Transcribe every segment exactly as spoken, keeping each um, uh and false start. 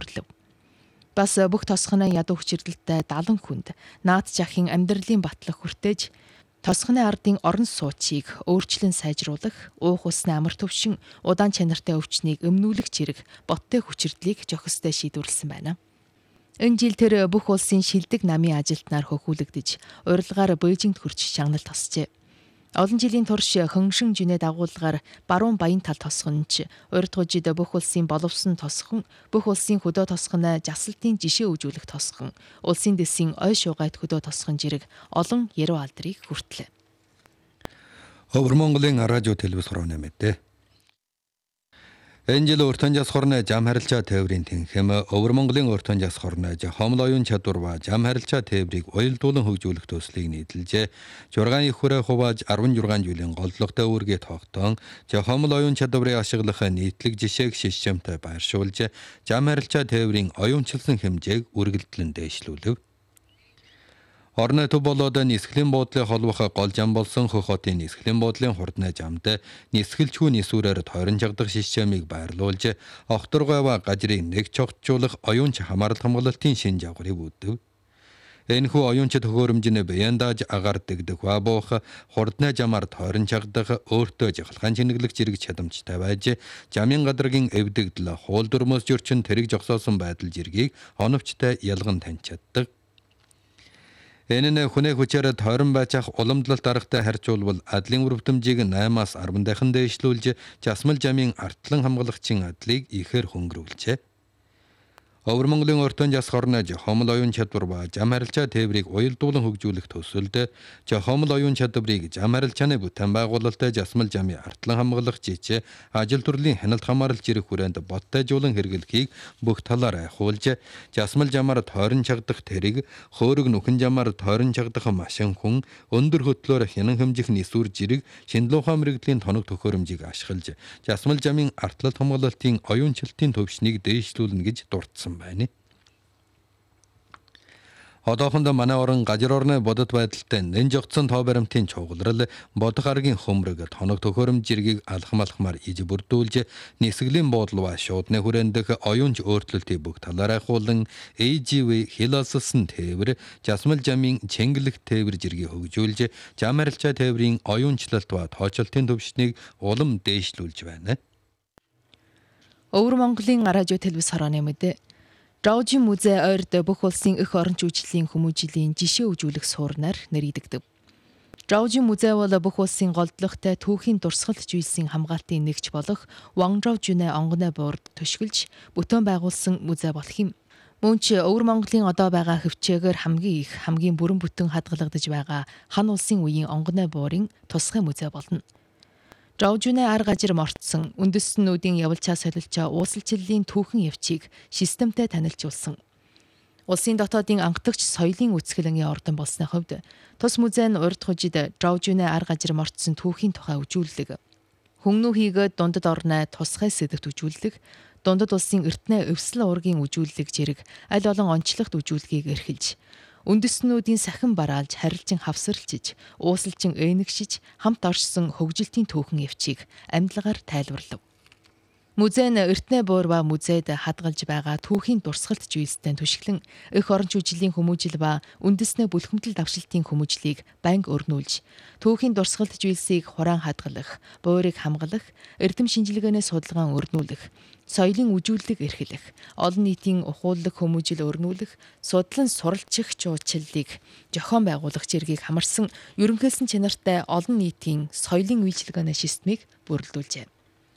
тайлбарлав. Бас бүх тосгонын ядуу хүчирдэлтэй далан хүнд наад жахын амьдралын батлах хүртээж тосгоны ардын орон суучийг өөрчлөн сайжруулах, уух усны амар төвшин, удаан чанартай өвчнийг өмнүүлэх зэрэг боттой хүчирдлийг зохистой шийдвэрлэсэн байна. Энэ жил тэр бүх улсын шилдэг намын ажилтнаар хөхүүлэгдэж, урилгаар Бээжингт хүрч шагнал тосжээ. Олон жилийн турш хөнгшин жүнэ дагуулгаар баруун баян тал тосгонч урд хожид бүх улсын боловсон тосхон, бүх улсын хөдөө тосгоно жасалтын жишээ өгүүлэх тосхон, улсын дэсийн ой шугайт хөдөө тосхон зэрэг олон яруу алдрыг хүртлээ. Өвөр Монголын радио телевиз хорооны мэдээ. Энэ жил уртан жас хорны зам харилцаа тээврийн тэнхэм Өвөр Монголын уртан жас хорны хомл оюун чадвар ба зам харилцаа тээврийг уялдуулан хөгжүүлэх төслийг нийтэлжээ. Жургаан их хүрээ хувааж арван жургаан жилийн голдлогтой үүргээ тогтоон хомл оюун чадварыг ашиглах нийтлэг жишээг шишжамтай байршуулж зам харилцаа тээврийн оюунчилсан хэмжээг үргэлжлэн дээшлүүлв. Орны төв болоод нисгэлийн буудлыг холбох гол зам болсон Хөх хотын нисгэлийн буудлын хурдны замд нисгэлчгүй нисүрээр тойрон жагдах шишжамыг байрлуулж огторгойва гажрыг нэг чогтжуулах оюунч хамаарал хамгаалалтын шин жавгарыг үүдэв. Энэхүү оюунчид хөхөөрөмжийн бяндаж агаар дэгдэх ба буух хурдны замаар тойрон жагдах өөртөө жахалгаан чинэглэх зэрэг чадамжтай байж замын гадаргийн эвдэгдэл хуул дурмос зөрчин тэрэг жогсоосон байдал зэргийг оновчтой ялган таньж чаддаг. Энэ нь хүнээ хүчээр тойрон байцаах уламжлалт аргатай харьцуулбал адлын өрөвдмжийг наймаас арван дахин дээшлүүлж жасмал замын артлан хамгаалагчийн адлыг ихээр хөнгөрүүлжээ. Өвөр Монголын уртан жас хорны хомл оюун чадвар ба зам харилцаа тээврийг уялдуулан хөгжүүлэх төсөлд хомл оюун чадварыг зам харилцааны бүтээн байгуулалттай жасмал замын артлан хамгаалах жижиг ажил төрлийн хяналт хамаарал зэрэг хүрээнд боттойжуулан хэрэглэхийг бүх талаар айхуулж жасмал замаар тойрон чагдах тэрэг хөөрөг нүхэн замаар тойрон чагдах машин хүн өндөр хөтлөөр хянан хэмжих нисүр зэрэг шиндлуухай мэрэгдлийн тоног төхөөрөмжийг ашиглаж жасмал замын артлалт хамгаалалтын оюунчлалтын төвшнийг дээшлүүлнэ гэж дурдсан байна. Одоохондоо манай орон гажир орны бодит байдалтай нэн жогцсон тоо баримтын чугалрал бодох аргийн хөмрөг тоног төхөөрөмж зэргийг алхам алхмаар иж бүрдүүлж нисгэлийн буудлын ба шуудны хүрэндэх оюунч өөрчлөлтийг бүх талаар айхуулан А G V хилалсан тээвэр жасмал замын чэнгэлэх тээвэр зэргийг хөгжүүлж зам харилцаа тээврийн оюунчлалт ба тооцоолтын төвшнийг улам дээшлүүлж байна. Өвөр Монголын радио телевиз хорооны мэдээ. Жаужин музей ойрд бүх улсын эх оронч үйлчлийн хүмүүжлийн жишээ өгүүлэх суурнаар нэрийдэгдэв. Жаужин музей бол бүх улсын голдлогтой түүхийн дурсгал зүйлсийн хамгаалтын нэгж болох Вангжоу жүнэ онгоны буурд төшгөлж бүтээн байгуулсан музей болох юм. Мөн ч Өвөр Монголын одоо байгаа хөвчээгээр хамгийн их хамгийн бүрэн бүтэн хадгалагдаж байгаа хан улсын үеийн онгоны буурын тусгай музей болно. Жаужүнэ ар гажир мортсон үндэстнүүдийн явалчаа солилчаа ууслчлалын түүхэн явцыг системтэй танилцуулсан. Улсын дотоодын ангатгч соёлын үсгэлэнгийн ордон болсны хувьд тус музей нь урд хожид Жаужүнэ ар гажир мортсон түүхийн тухай үжүүлдэг. Хөнгнүү хийгээд дундад орны тусгай сэдвт үжүүлдэг, дундад улсын эртнээ өвсөл уургийн үжүүлдэг зэрэг аль олон онцлогт үжүүлгийг эрхэлж үндэстнүүдийн сахин бараалж харилцан хавсарлжиж, уусалчин eenэгшиж, хамт оршсон хөгжилтийн түүхэн явцыг амьдлагаар тайлбарлав. Музей нь эртнээ буур ба музейд хадгалж байгаа түүхийн дурсгалт зүйлстэй түшиглэн эх оронч үжлийн хүмүүжил ба үндэснээ бүлхэмтэл давшилтын хүмүүжлийг банги өрнүүлж, түүхийн дурсгалт зүйлсийг хураан хадгалах, буурыг хамгаалах, эрдэм шинжилгээний судалгаан өрнүүлэх, соёлын үжүүлэлт эрхлэх, олон нийтийн ухууллаг хүмүүжил өрнүүлэх, судлан суралцах жуучлалыг зохион байгуулах зэргийг хамарсан ерөнхийлсөн чанартай олон нийтийн соёлын үйлчилгээний системийг бүрэлдүүлжээ.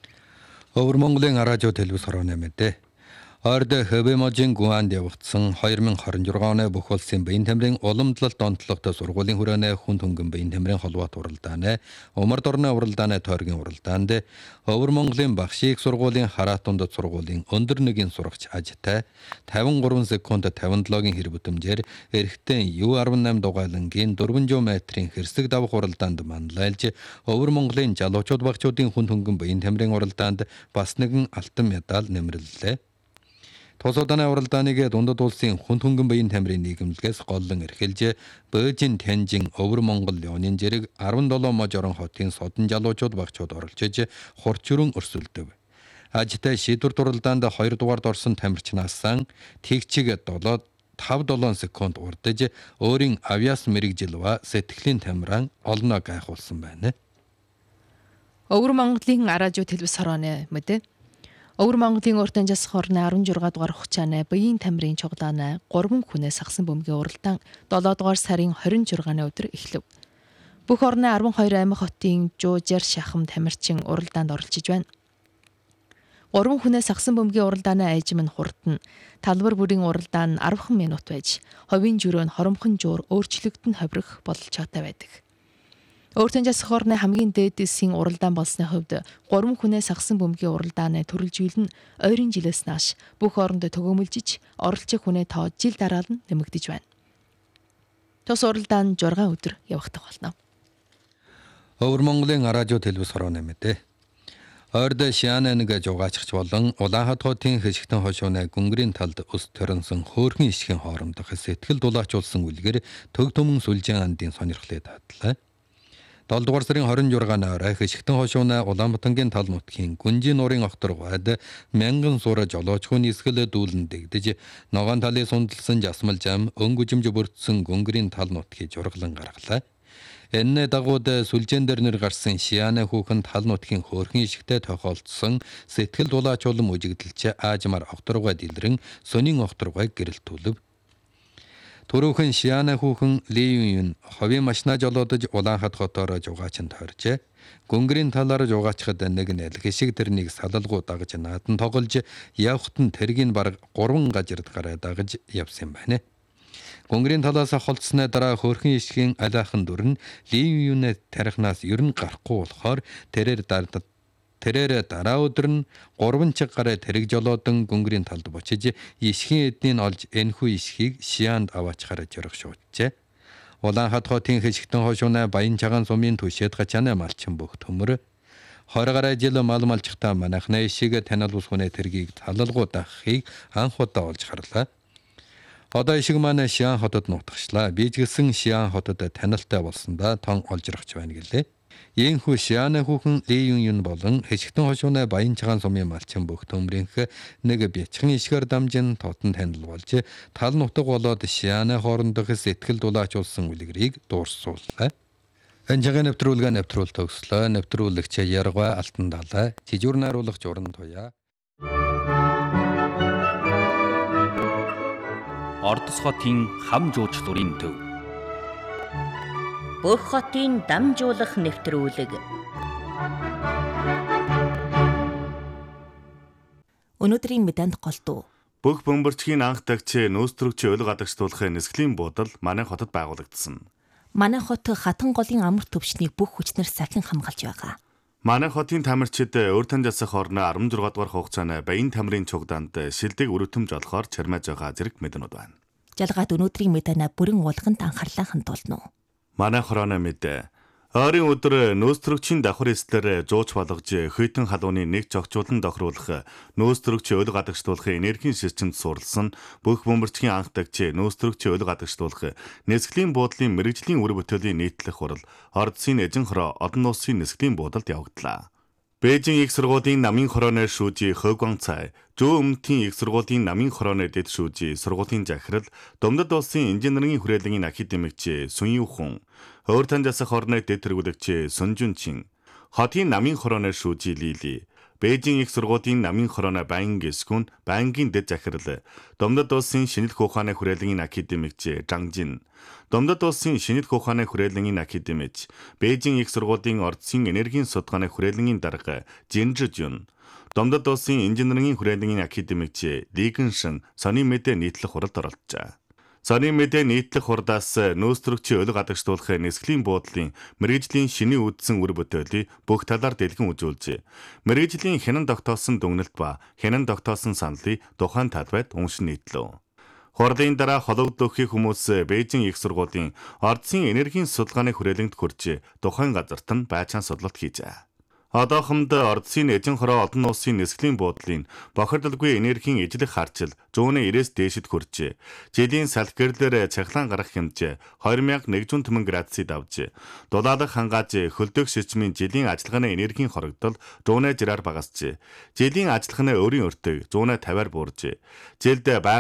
Өвөр Монголын радио телевиз хорооны мэдээ. Орд Хэвэможин гуанд явагдсан хоёр мың хорин журга оны бүх улсын биеийн тамирын уламжлалт онцлогтой сургуулийн хүрээний хүн хөнгөн биеийн тамирын холбоот уралдааны Умард орны уралдааны тойргийн уралдаанд Өвөр Монголын багшийг сургуулийн хараат дундад сургуулийн өндөр нэгийн сурагч ажтай тавин гурван секунд тавин долоогийн хэр бүтэмжээр эрэгтэй Ю арван восемь дугайлангийн дөрвөн метрийн хэрсэг давах уралдаанд манлайлж Өвөр Монголын залуучууд багчуудын хүн хөнгөн биеийн тамирын уралдаанд бас нэгэн алтан медаль нэмэрлэлээ. Тус удааны уралдааныг дундад улсын хүн хөнгөн биеийн тамирын нийгэмлэгээс голлон эрхэлж Бээжин Тянжин Өвөр Монгол Леонин зэрэг арван долоо мож орон хотын содон залуучууд багчууд оролцож хурц өрөн өрсөлдөв. Ажтай шийдвэр дуралдаанд хоёр дугаард орсон тамирчнаас тэгчиг долоод тав долоон секунд урдаж өөрийн авиас мэрэгжил ба сэтгэлийн тамиран олноо гайхуулсан байна. Өвөр Монголын радио телевиз хорооны мэдээ. Өвөр Монголын уртан жас хорны арван жургаан дугаар хугацааны биеийн тамирын чугдааны гурван хүнээс сагсан бөмбөгийн уралдаан долоо дугаар сарын хорин жургааны өдөр эхлэв. Бүх орны арван хоёр аймаг хотын жуужар шахам тамирчин уралдаанд оролцож байна. Гурван хүнээс сагсан бөмбөгийн уралдааны айжим нь хурдна. Талбар бүрийн уралдаан арван минут байж, ховийн журөө нь хоромхон жуур өөрчлөгдөн ховрох бололцоотой байдаг. Өөртөн жас хорны хамгийн дээдсийн уралдаан болсны хувьд гурван хүнээс сагсан бөмбөгийн уралдааны төрөлжүүлэн ойрын жилээс нааш бүх оронд төгөөмөлжиж, оролцох хүнээ тоо жил дараа нь нэмэгдэж байна. Тус уралдаан жургаан өдөр явагдах болно. Өвөр Монголын радио телевиз хорооны мэдээ. Ойрд Шиананыг жугаачихч болон Улаанхад хотын хэшигтэн хошууны гүнгэрийн талд өс төрөнсөн хөөрхөн ишгийн хоорондох сэтгэл дулаачуулсан үлгэр төг төмөн сүлжээ андын сонирхлыг дадлаа. долоо дугаар сарын хорин жургааны орой хэшигтэн хошууны Улаанбаатангийн тал нутгийн Гүнжийн нуурын огторгойд мянган суура жолоочхын нисгэл дүүлэн дэгдэж ногоон талын сундалсан жасмал жам өнгөжимж бүрдсэн гүнгэрийн тал нутгийг журглан гаргалаа. Энэ дагууд сүлжээн дээр нэр гарсан Шианы хүүхэн тал нутгийн хөөрхөн ишигтэй тохиолдсон сэтгэл дулаачуулан үжигдэлч аажмаар огторгой дэлрэн сонин огторгой гэрэлтүүлв. Төрөөхөн Шианы хүүхэн Лиюн ховийн машина жолоодож Улаанхад хотоор жугаачнд хоржээ. Гүнгэрийн талаар жугаачхад нэг нь хишиг тэрнийг салалгуу дагаж наадан тоглож явхад нь тэргийн бараг гурван гажирд гараа дагаж явсан байна. Гүнгэрийн талаас холцсны дараа хөөрхөн ишгийн алаахан дүр нь Лиюнэ тарихнаас ер нь гарахгүй болохоор тэрээр тэрээр дараа өдөр нь гурван чиг гараа тэрэг жолоодон гүнгэрийн талд бочиж ишгийн эднийг олж энхүү ишгийг Шианд аваачхаараа жорох шууджээ. Улаанхад хотын хэшигтэн хошууны баян чагаан сумын түшээд гачааны малчин бүх төмөр хоёр гараа жил мал малчхтаа манайхны ишиг танил ус хүнээ тэргийг талалгуу дахахыг анх удаа олж харлаа. Одоо ишиг маань Шиан хотод нутагчлаа. Би ч гэсэн Шиан хотод танилтай болсондоо тон олж ирэх байна гэлээ. Ийхүү Шианы хүүхэн Лиюн болон хэшигтэн хошууны баян чагаан сумын малчин бүх төмрийнх нэг бячхан ишгээр дамжин тотон танил болж тал нутаг болоод Шианы хоорондох сэтгэл дулаачуулсан үлгэрийг дуурсууллаа. Энэжийн нэвтрүүлгээ нэвтрүүл төгслөө. Нэвтрүүлэгч Яргаа Алтан Далай, жижүүр найруулагч Уран Туяа. Ордос хотын хам жуучлалын төв. Бүх хотын дамжуулах нэвтрүүлэг. Өнөөдрийн мэдээнд голдуу. Бүх бөмбөрчгийн анх тагч нөөцтрөгч өл гадагшлуулахын нисгэлийн буудал манай хотод байгуулагдсан. Манай хот хатан голын амар төвчнийг бүх хүчнэр сахин хамгаалж байгаа. Манай хотын тамирчид өөртөн жасах орны арван зургаан дугаар хугацааны баян тамирын чугдаанд шилдэг өрөвтөмж олохоор чармааж байгаа зэрэг мэдэнүүд байна. Жалгаад өнөөдрийн мэдэнэ бүрэн уулганд анхаарлаа хандуулна уу? Манай хорооны мэдээ. Ойрын өдөр нөөцтрөгчийн давхар эслэр жууч болгож хөйтэн халууны нэг жогчуулан тохируулах нөөцтрөгч өл гадагшлуулахын энергийн системд суурилсан бүх бөмбөрчгийн анх тагч нөөцтрөгч өл гадагшлуулах нисгэлийн буудлын мэрэгжлийн үр бүтээлийн нийтлэх хурал Ордсын эзэн хороо одон улсын нисгэлийн буудалд явагдлаа. Бээжин их сургуулийн намын хорооны шүүжи Хөгван цай, Жөө өмнөдийн их сургуулийн намын хорооны дэд шүүжи сургуулийн захирал, Думдад улсын инженерийн хүрээлэнгийн академикч Сүн Юхэн, Хөөртөн жасах орны дэд тэргүүлэгч Сүн Жүнчин, хотын намын хорооны шүүжи Лили, Бээжин их сургуулийн намын хорооны байнгын гисгүн, байнгын дэд захирал, Думдад улсын шинэлх ухааны хүрээлэнгийн академикч Жан Жин, Думдад улсын шинэлх ухааны хүрээлэнгийн академич, Бээжин их сургуулийн Ордсын энергийн судалгааны хүрээлэнгийн дарга Жин Жижүн, Думдад улсын инженерийн хүрээлэнгийн академикч Ли Гэншин сонин мэдээ нийтлэх хуралд оролцжээ. Сонин мэдээ нийтлэх хурдаас нөөцтрөгч өл гадагшлуулахын нисгэлийн буудлын мэрэгжлийн шиний үүдсэн үр бүтээлийг бүх талаар дэлгэн үзүүлжээ. Мэрэгжлийн хянан тогтоосон дүгнэлт ба хянан тогтоосон саналыг тухайн талбайд уншин нийтлэв. Хурлын дараа хологдлохын хүмүүс Бээжин их сургуулийн Ордсын энергийн судалгааны хүрээлэнд хүрч тухайн газарт нь байцаан судлалт хийжээ. Одоохонд Ордсын эзэн хороо олон улсын нисгэлийн буудлын бохирдолгүй энергийн ижлэх харчил зүүнээ ирээс дээшид хүрчээ. Жилийн салхи гэрлээр цахилгаан гарах хэмжээ хоёр мянган нэгдүгээр түмэн градусыг давжээ. Дулаалах хангааж хөлдөх шижмийн жилийн ажиллагааны энергийн хорогдол зүүнээ жираар багасжээ. Жилийн ажиллагааны өрийн өртөг зүүнээ тавиар бууржээ. Жилд